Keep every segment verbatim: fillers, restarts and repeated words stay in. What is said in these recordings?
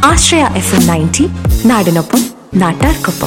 ആശ്രയ F M ninety നാടിനൊപ്പം നാട്ടാർക്കൊപ്പം.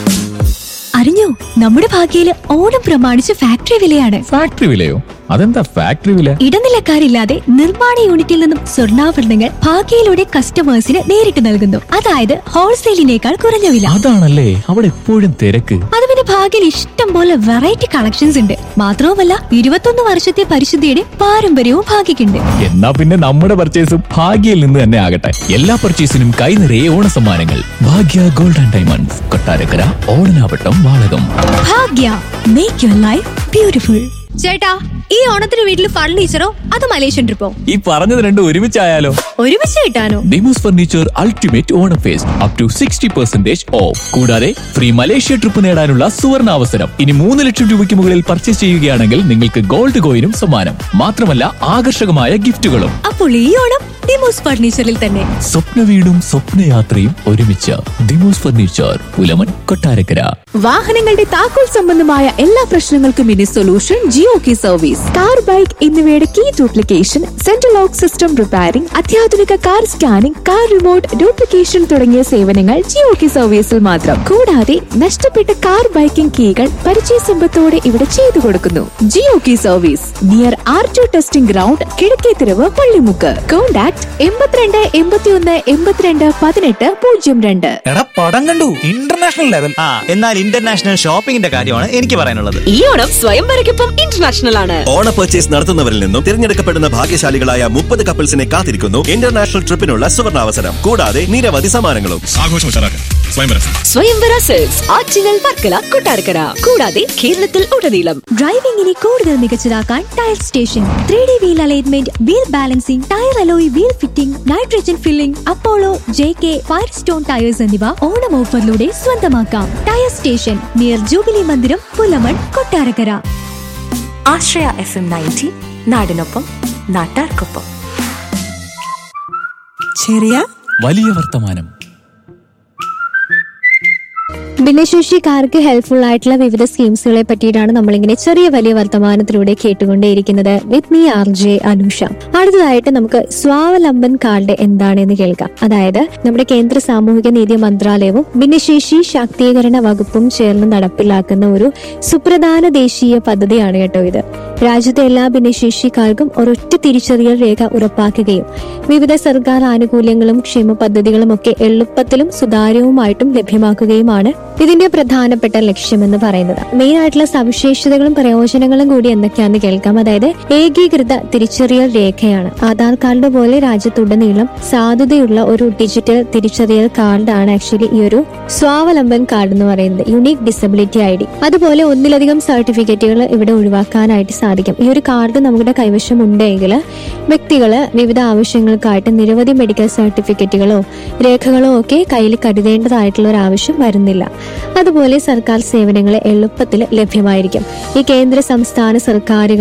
അറിഞ്ഞോ, നമ്മുടെ ഭാഗ്യയില് ഓണം പ്രമാണിച്ച് ഫാക്ടറി വിലയാണ്. ഫാക്ടറി വിലയോ? അതെന്താ ഫാക്ടറി വില? ഇടനിലക്കാരില്ലാതെ നിർമ്മാണ യൂണിറ്റിൽ നിന്നും സ്വർണ്ണാഭരണങ്ങൾ ഭാഗ്യയിലൂടെ കസ്റ്റമേഴ്സിന് നേരിട്ട് നൽകുന്നു. അതായത് ഹോൾസെയിലിനേക്കാൾ കുറഞ്ഞ വില. അതാണല്ലേ അവിടെ എപ്പോഴും തിരക്ക്. അത് പിന്നെ ഭാഗ്യയിൽ ഇഷ്ടം പോലെ വെറൈറ്റി കളക്ഷൻസ് ഉണ്ട്. മാത്രവുമല്ല, ഇരുപത്തൊന്ന് വർഷത്തെ പരിശുദ്ധിയുടെ പാരമ്പര്യവും ഭാഗ്യക്കുണ്ട്. എന്നാ പിന്നെ നമ്മുടെ പർച്ചേസും ഭാഗ്യയിൽ നിന്ന് തന്നെ ആകട്ടെ. എല്ലാ പർച്ചേസിനും കൈ നിറയെ ഓണസമ്മാനങ്ങൾ. ഭാഗ്യ gold and diamonds, Kottarakkara, Odanavattam, Valakom. Bhagya, make your life beautiful. ചേട്ടാ, ഈ ഓണത്തിന് വീട്ടിൽ ഫർണിച്ചറോ അത് മലേഷ്യൻ ട്രിപ്പോ? ഈ പറഞ്ഞത് രണ്ടും ഒരുമിച്ചായാലോ? ഒരുമിച്ച് കിട്ടാനോ? Demos furniture ultimate Onam first up to sixty percentage of. കൂടാതെ ഫ്രീ മലേഷ്യ ട്രിപ്പ് നേടാനുള്ള സുവർണ അവസരം. ഇനി മൂന്ന് ലക്ഷം രൂപയ്ക്ക് മുകളിൽ പർച്ചേസ് ചെയ്യുകയാണെങ്കിൽ നിങ്ങൾക്ക് ഗോൾഡ് കോയിനും സമ്മാനം. മാത്രമല്ല, ആകർഷകമായ ഗിഫ്റ്റുകളും. അപ്പോൾ ഈ ഓണം ഡിമോസ് ഫർണിച്ചറിൽ തന്നെ. സ്വപ്ന വീടും സ്വപ്നയാത്രയും ഒരുമിച്ച്. ഡിമോസ് ഫർണിച്ചർ, പുലമൺ, കൊട്ടാരക്കര. വാഹനങ്ങളുടെ താക്കോൽ സംബന്ധമായ എല്ലാ പ്രശ്നങ്ങൾക്കും ഇനി സൊല്യൂഷൻ ജിയോ കി സർവീസ്. കാർ, ബൈക്ക് എന്നിവയുടെ key duplication, central lock system repairing, അത്യാധുനിക car scanning, car remote duplication തുടങ്ങിയ സേവനങ്ങൾ ജിയോ കി സർവീസിൽ മാത്രം. കൂടാതെ നഷ്ടപ്പെട്ട കാർ, ബൈക്കിംഗ് കീകൾ പരിചയ സമ്പത്തോടെ ഇവിടെ ചെയ്തു കൊടുക്കുന്നു. ജിയോ കി service near R to testing ground, Kizhakkethiruvu, Pallimukku. Contact എൺപത്തിരണ്ട് എൺപത്തിയൊന്ന് എൺപത്തിരണ്ട് പതിനെട്ട് പൂജ്യം രണ്ട്. എടാ, പടം കണ്ടു, ഇന്റർനാഷണൽ ലെവൽ. ആ, എന്നാൽ ഇന്റർനാഷണൽ ഷോപ്പിംഗിന്റെ കാര്യമാണ് എനിക്ക് പറയാനുള്ളത്. ഈ ഓണം സ്വയംവരയ്ക്കൊപ്പം ഇന്റർനാഷണൽ ആണ്. ഓണ പർച്ചേസ് നടത്തുന്നവരിൽ നിന്നും തിരഞ്ഞെടുക്കപ്പെടുന്ന ഭാഗ്യശാലികളായ മുപ്പത് കപ്പിൾസിനെ കാത്തിരിക്കുന്നു ഇന്റർനാഷണൽ ട്രിപ്പിനുള്ള സുവർണാവസരം. കൂടാതെ നിരവധി സമ്മാനങ്ങളും. ആഘോഷം സ്വയംവര സെൽസ് ആറ്റിങ്ങൽ, വർക്കല, കൊട്ടാരക്കര, കൂടാതെ കേരളത്തിൽ ഉടനീളം. ഡ്രൈവിംഗിനെ കൂടുതൽ മികച്ചതാക്കാൻ tyre station. Three D wheel alignment, wheel balancing, tyre alloy wheel fitting, nitrogen filling, Apollo, J K, fire stone tyres എന്നിവ ഓണം ഓഫറിലൂടെ സ്വന്തമാക്കാം. ടയർ സ്റ്റേഷൻ നിയർ ജൂബിലി മന്ദിരം, പുലമൺ, കൊട്ടാരക്കര. ആശ്രയ എഫ് എം നയൻറ്റി നാടിനൊപ്പം നാട്ടാർക്കൊപ്പം. ചെറിയ വലിയ വർത്തമാനം. ഭിന്നശേഷിക്കാർക്ക് ഹെൽപ്ഫുൾ ആയിട്ടുള്ള വിവിധ സ്കീംസുകളെ പറ്റിയിട്ടാണ് നമ്മളിങ്ങനെ ചെറിയ വലിയ വർത്തമാനത്തിലൂടെ കേട്ടുകൊണ്ടേയിരിക്കുന്നത്. With me R J Anusha. അടുത്തതായിട്ട് നമുക്ക് സ്വാവലംബൻ കാർഡ് എന്താണെന്ന് കേൾക്കാം. അതായത് നമ്മുടെ കേന്ദ്ര സാമൂഹിക നീതി മന്ത്രാലയവും ഭിന്നശേഷി ശാക്തീകരണ വകുപ്പും ചേർന്ന് നടപ്പിലാക്കുന്ന ഒരു സുപ്രധാന ദേശീയ പദ്ധതിയാണ് കേട്ടോ ഇത്. രാജ്യത്തെ എല്ലാ ഭിന്നശേഷിക്കാർക്കും ഒരൊറ്റ തിരിച്ചറിയൽ രേഖ ഉറപ്പാക്കുകയും വിവിധ സർക്കാർ ആനുകൂല്യങ്ങളും ക്ഷേമ പദ്ധതികളും ഒക്കെ എളുപ്പത്തിലും സുതാര്യവുമായിട്ടും ലഭ്യമാക്കുകയുമാണ് ഇതിന്റെ പ്രധാനപ്പെട്ട ലക്ഷ്യമെന്ന് പറയുന്നത്. മെയിൻ ആയിട്ടുള്ള സവിശേഷതകളും പ്രയോജനങ്ങളും കൂടി എന്തൊക്കെയാണെന്ന് കേൾക്കാം. അതായത് ഏകീകൃത തിരിച്ചറിയൽ രേഖയാണ്. ആധാർ കാർഡ് പോലെ രാജ്യത്തുടനീളം സാധുതയുള്ള ഒരു ഡിജിറ്റൽ തിരിച്ചറിയൽ കാർഡാണ് ആക്ച്വലി ഈ ഒരു സ്വാവലംബൻ കാർഡ് എന്ന് പറയുന്നത്. Unique disability I D. അതുപോലെ ഒന്നിലധികം സർട്ടിഫിക്കറ്റുകൾ ഇവിടെ ഒഴിവാക്കാനായിട്ട് സാധിക്കും. ഈ ഒരു കാർഡ് നമ്മുടെ കൈവശം ഉണ്ടെങ്കിൽ വ്യക്തികള് വിവിധ ആവശ്യങ്ങൾക്കായിട്ട് നിരവധി മെഡിക്കൽ സർട്ടിഫിക്കറ്റുകളോ രേഖകളോ ഒക്കെ കയ്യിൽ കരുതേണ്ടതായിട്ടുള്ള ഒരു ആവശ്യം വരുന്നില്ല. അതുപോലെ സർക്കാർ സേവനങ്ങൾ എളുപ്പത്തിൽ ലഭ്യമായിരിക്കും. ഈ കേന്ദ്ര സംസ്ഥാന സർക്കാരുകൾ